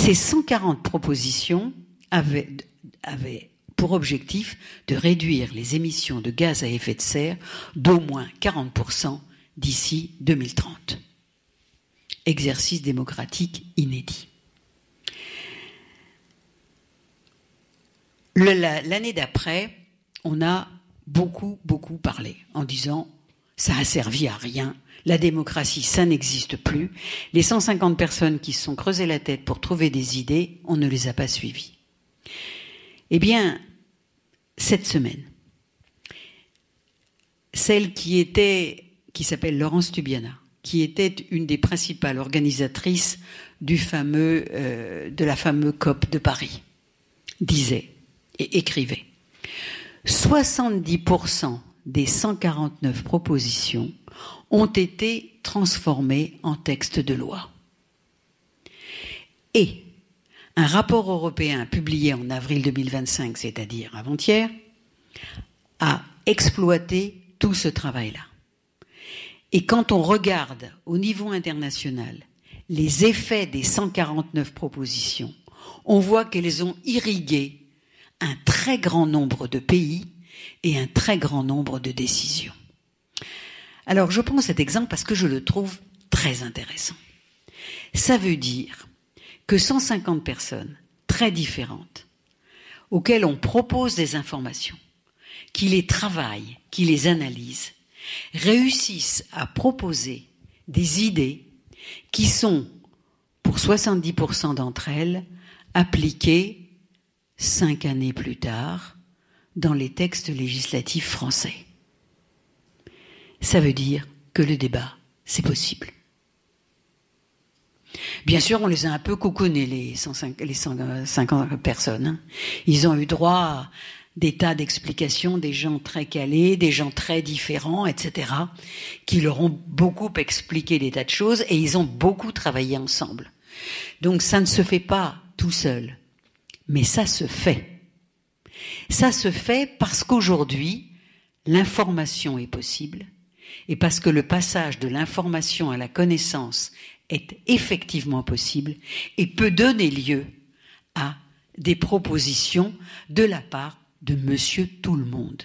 Ces 140 propositions avaient pour objectif de réduire les émissions de gaz à effet de serre d'au moins 40% d'ici 2030. Exercice démocratique inédit. L'année d'après, on a beaucoup parlé en disant « ça a servi à rien, la démocratie, ça n'existe plus, les 150 personnes qui se sont creusées la tête pour trouver des idées, on ne les a pas suivies ». Eh bien, cette semaine, celle qui s'appelle Laurence Tubiana, qui était une des principales organisatrices de la fameuse COP de Paris, disait et écrivait 70% des 149 propositions ont été transformées en texte de loi. Et un rapport européen publié en avril 2025, c'est-à-dire avant-hier, a exploité tout ce travail-là. Et quand on regarde au niveau international les effets des 149 propositions, on voit qu'elles ont irrigué un très grand nombre de pays et un très grand nombre de décisions. Alors, je prends cet exemple parce que je le trouve très intéressant. Ça veut dire que 150 personnes très différentes, auxquelles on propose des informations, qui les travaillent, qui les analysent, réussissent à proposer des idées qui sont, pour 70% d'entre elles, appliquées 5 années plus tard dans les textes législatifs français. Ça veut dire que le débat, c'est possible. Bien sûr, on les a un peu coconnés, les 150 personnes. Hein. Ils ont eu droit à des tas d'explications, des gens très calés, des gens très différents, etc., qui leur ont beaucoup expliqué des tas de choses et ils ont beaucoup travaillé ensemble. Donc ça ne se fait pas tout seul, mais ça se fait. Ça se fait parce qu'aujourd'hui, l'information est possible et parce que le passage de l'information à la connaissance est effectivement possible et peut donner lieu à des propositions de la part de Monsieur Tout-le-Monde.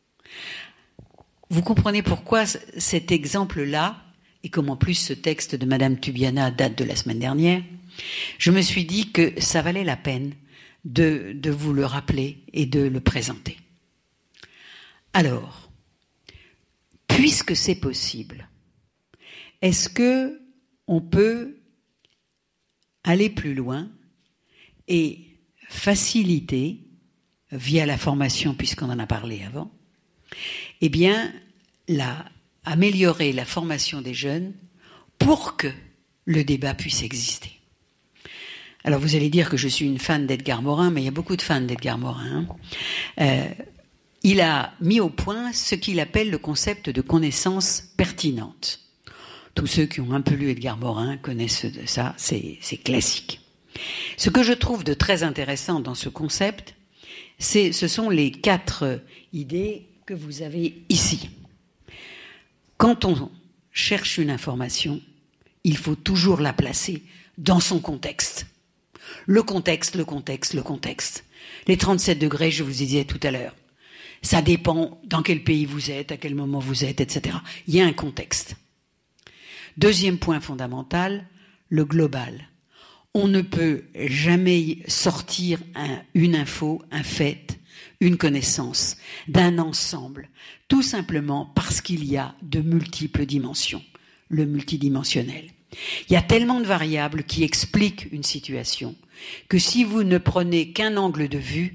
Vous comprenez pourquoi cet exemple-là, et comme en plus ce texte de Madame Tubiana date de la semaine dernière, je me suis dit que ça valait la peine de vous le rappeler et de le présenter. Alors, puisque c'est possible, est-ce que on peut aller plus loin et faciliter, via la formation, puisqu'on en a parlé avant, eh bien, améliorer la formation des jeunes pour que le débat puisse exister. Alors vous allez dire que je suis une fan d'Edgar Morin, mais il y a beaucoup de fans d'Edgar Morin. Il a mis au point ce qu'il appelle le concept de connaissance pertinente. Tous ceux qui ont un peu lu Edgar Morin connaissent ça, c'est classique. Ce que je trouve de très intéressant dans ce concept, ce sont les 4 idées que vous avez ici. Quand on cherche une information, il faut toujours la placer dans son contexte. Le contexte. Les 37 degrés, je vous disais tout à l'heure. Ça dépend dans quel pays vous êtes, à quel moment vous êtes, etc. Il y a un contexte. Deuxième point fondamental, le global. On ne peut jamais sortir une info, un fait, une connaissance d'un ensemble, tout simplement parce qu'il y a de multiples dimensions, le multidimensionnel. Il y a tellement de variables qui expliquent une situation que si vous ne prenez qu'un angle de vue,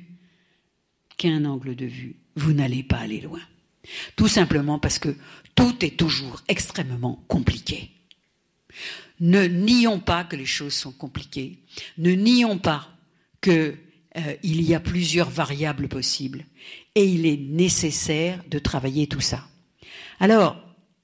vous n'allez pas aller loin. Tout simplement parce que tout est toujours extrêmement compliqué. Ne nions pas que les choses sont compliquées. Ne nions pas qu'il y a plusieurs variables possibles. Et il est nécessaire de travailler tout ça. Alors,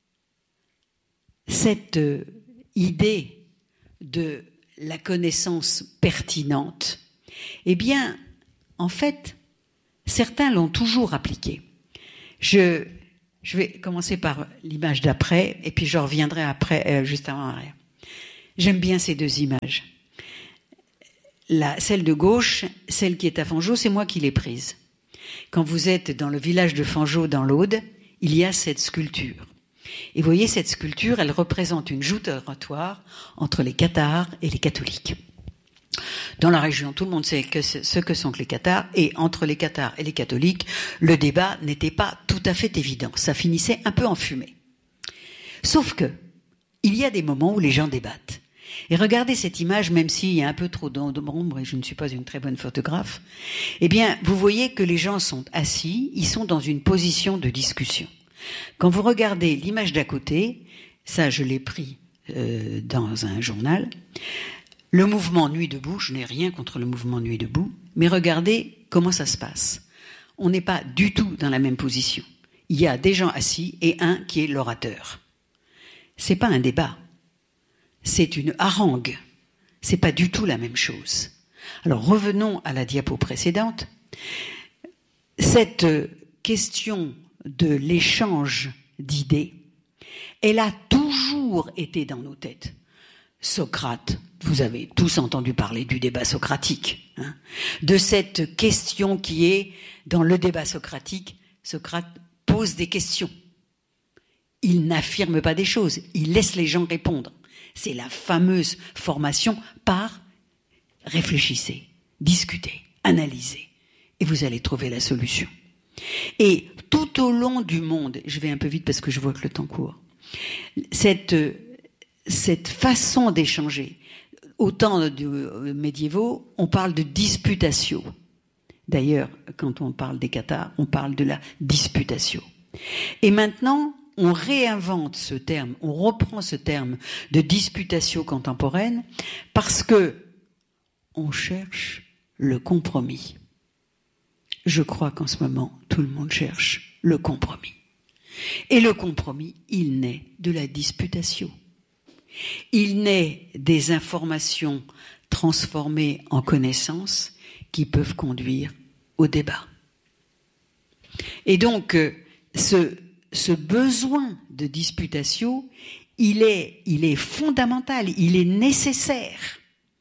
cette idée de la connaissance pertinente, eh bien, en fait, certains l'ont toujours appliquée. Je vais commencer par l'image d'après, et puis je reviendrai après, juste avant arrière. J'aime bien ces 2 images. celle de gauche, celle qui est à Fangeau, c'est moi qui l'ai prise. Quand vous êtes dans le village de Fangeau, dans l'Aude, il y a cette sculpture. Et vous voyez, cette sculpture, elle représente une joute oratoire entre les cathares et les catholiques. Dans la région, tout le monde sait ce que sont que les cathares, et entre les cathares et les catholiques, le débat n'était pas tout à fait évident. Ça finissait un peu en fumée. Sauf que, il y a des moments où les gens débattent. Et regardez cette image, même s'il y a un peu trop d'ombre, et je ne suis pas une très bonne photographe, eh bien, vous voyez que les gens sont assis, ils sont dans une position de discussion. Quand vous regardez l'image d'à côté, ça je l'ai pris dans un journal, le mouvement Nuit debout, je n'ai rien contre le mouvement Nuit debout, mais regardez comment ça se passe. On n'est pas du tout dans la même position. Il y a des gens assis et un qui est l'orateur. C'est pas un débat. C'est une harangue. C'est pas du tout la même chose. Alors revenons à la diapo précédente. Cette question de l'échange d'idées, elle a toujours été dans nos têtes. Socrate, vous avez tous entendu parler du débat socratique, hein, de cette question qui est, dans le débat socratique, Socrate pose des questions. Il n'affirme pas des choses, il laisse les gens répondre. C'est la fameuse formation par réfléchissez, discutez, analysez, et vous allez trouver la solution. Et tout au long du monde, je vais un peu vite parce que je vois que le temps court, cette façon d'échanger, au temps médiévaux, on parle de disputatio. D'ailleurs, quand on parle des cathares, on parle de la disputatio. Et maintenant, on réinvente ce terme, on reprend ce terme de disputatio contemporaine parce que on cherche le compromis. Je crois qu'en ce moment, tout le monde cherche le compromis. Et le compromis, il naît de la disputatio. Il naît des informations transformées en connaissances qui peuvent conduire au débat. Et donc, ce besoin de disputatio, il est fondamental, il est nécessaire.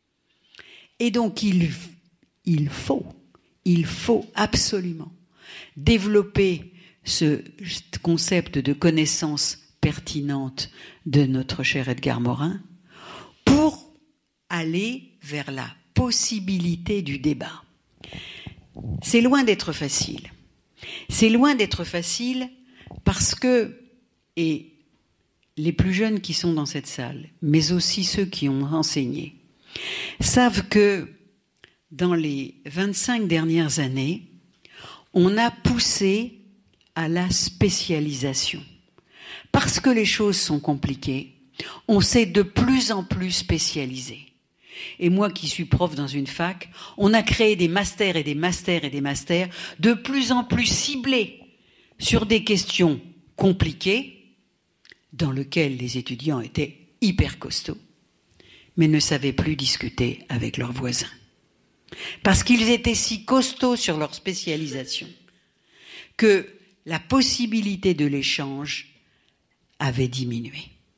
Et donc, il faut absolument développer ce concept de connaissance pertinente de notre cher Edgar Morin pour aller vers la possibilité du débat. C'est loin d'être facile. C'est loin d'être facile parce que, et les plus jeunes qui sont dans cette salle, mais aussi ceux qui ont enseigné, savent que dans les 25 dernières années, on a poussé à la spécialisation. Parce que les choses sont compliquées, on s'est de plus en plus spécialisé. Et moi qui suis prof dans une fac, on a créé des masters et des masters et des masters de plus en plus ciblés sur des questions compliquées, dans lesquelles les étudiants étaient hyper costauds, mais ne savaient plus discuter avec leurs voisins. Parce qu'ils étaient si costauds sur leur spécialisation que la possibilité de l'échange avait diminué.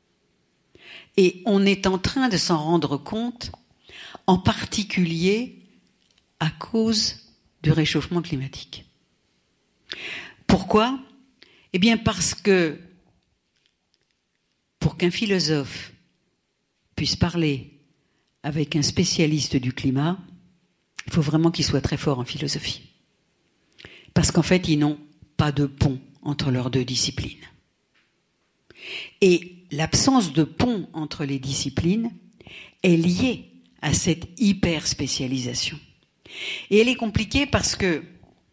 Et on est en train de s'en rendre compte, en particulier à cause du réchauffement climatique. Pourquoi ? Eh bien parce que pour qu'un philosophe puisse parler avec un spécialiste du climat, il faut vraiment qu'il soit très fort en philosophie. Parce qu'en fait, ils n'ont pas de pont entre leurs deux disciplines. Et l'absence de pont entre les disciplines est liée à cette hyper-spécialisation. Et elle est compliquée parce que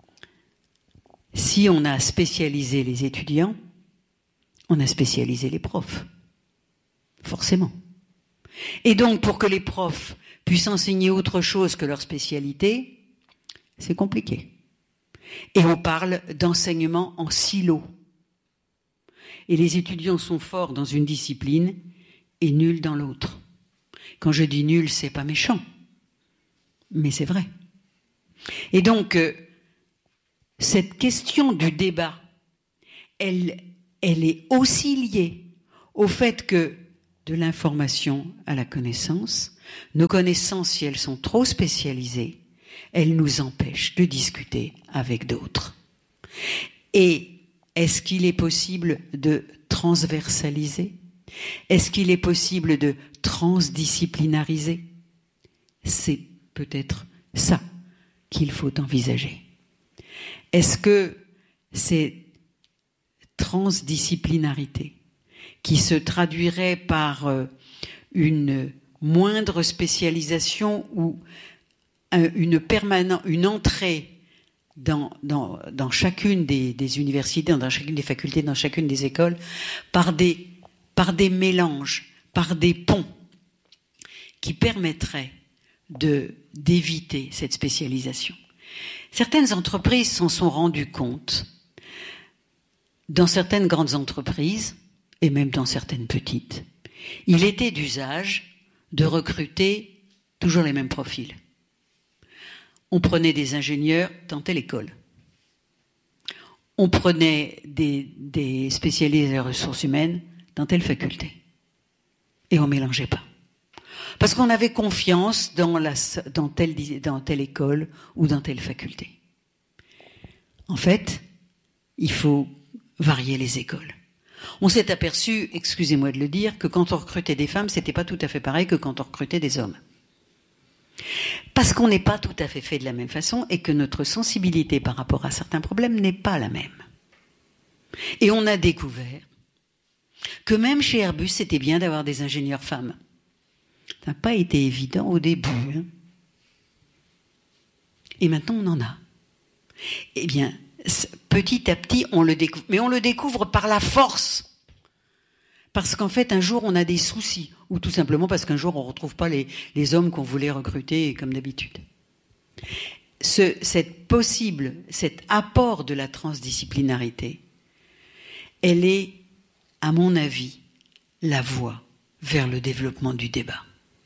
si on a spécialisé les étudiants, on a spécialisé les profs. Forcément. Et donc, pour que les profs puissent enseigner autre chose que leur spécialité, c'est compliqué. Et on parle d'enseignement en silo. Et les étudiants sont forts dans une discipline et nuls dans l'autre. Quand je dis nul, c'est pas méchant, mais c'est vrai. Et donc, cette question du débat, elle est aussi liée au fait que de l'information à la connaissance. Nos connaissances, si elles sont trop spécialisées, elles nous empêchent de discuter avec d'autres. Et est-ce qu'il est possible de transversaliser ? Est-ce qu'il est possible de transdisciplinariser ? C'est peut-être ça qu'il faut envisager. Est-ce que c'est transdisciplinarité qui se traduirait par une moindre spécialisation ou une entrée dans chacune des universités, dans chacune des facultés, dans chacune des écoles, par des mélanges, par des ponts qui permettraient d'éviter cette spécialisation. Certaines entreprises s'en sont rendues compte. Dans certaines grandes entreprises, et même dans certaines petites, il était d'usage de recruter toujours les mêmes profils. On prenait des ingénieurs dans telle école. On prenait des spécialistes des ressources humaines dans telle faculté. Et on ne mélangeait pas. Parce qu'on avait confiance dans telle école ou dans telle faculté. En fait, il faut varier les écoles. On s'est aperçu, excusez-moi de le dire, que quand on recrutait des femmes, c'était pas tout à fait pareil que quand on recrutait des hommes. Parce qu'on n'est pas tout à fait de la même façon et que notre sensibilité par rapport à certains problèmes n'est pas la même. Et on a découvert que même chez Airbus, c'était bien d'avoir des ingénieurs femmes. Ça n'a pas été évident au début. Hein. Et maintenant, on en a. Eh bien, petit à petit, on le découvre. Mais on le découvre par la force. Parce qu'en fait, un jour, on a des soucis. Ou tout simplement parce qu'un jour, on ne retrouve pas les hommes qu'on voulait recruter comme d'habitude. Cet apport de la transdisciplinarité, elle est, à mon avis, la voie vers le développement du débat.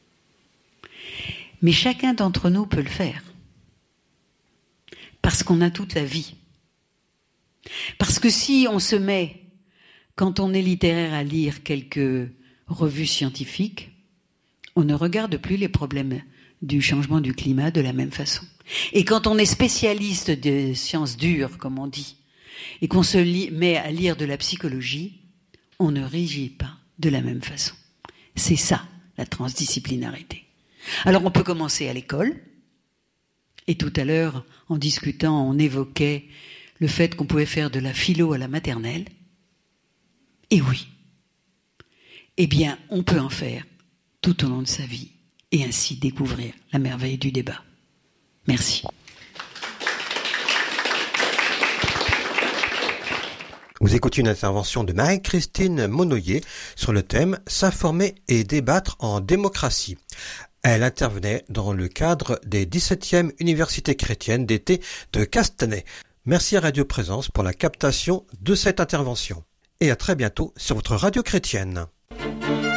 Mais chacun d'entre nous peut le faire. Parce qu'on a toute la vie. Parce que si on se met, quand on est littéraire, à lire quelques revues scientifiques, on ne regarde plus les problèmes du changement du climat de la même façon. Et quand on est spécialiste de sciences dures, comme on dit, et qu'on se met à lire de la psychologie, on ne réagit pas de la même façon. C'est ça, la transdisciplinarité. Alors on peut commencer à l'école, et tout à l'heure, en discutant, on évoquait le fait qu'on pouvait faire de la philo à la maternelle. Et oui, eh bien, on peut en faire tout au long de sa vie, et ainsi découvrir la merveille du débat. Merci. Vous écoutez une intervention de Marie-Christine Monnoyer sur le thème « S'informer et débattre en démocratie ». Elle intervenait dans le cadre des 17e Universités chrétiennes d'été de Castanet. Merci à Radio Présence pour la captation de cette intervention. Et à très bientôt sur votre radio chrétienne.